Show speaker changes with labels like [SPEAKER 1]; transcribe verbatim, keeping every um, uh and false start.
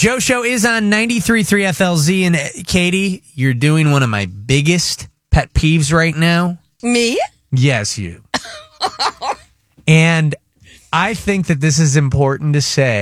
[SPEAKER 1] Joe Show is on ninety-three point three F L Z. And uh, Katie, you're doing one of my biggest pet peeves right now.
[SPEAKER 2] Me?
[SPEAKER 1] Yes, you. And I think that this is important to say.